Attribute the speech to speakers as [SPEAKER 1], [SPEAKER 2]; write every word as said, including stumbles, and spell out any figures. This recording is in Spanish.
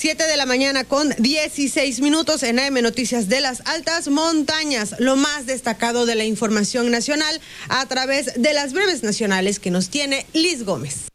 [SPEAKER 1] siete de la mañana con dieciséis minutos en A M Noticias de las Altas Montañas. Lo más destacado de la información nacional a través de las breves nacionales que nos tiene Liz Gómez.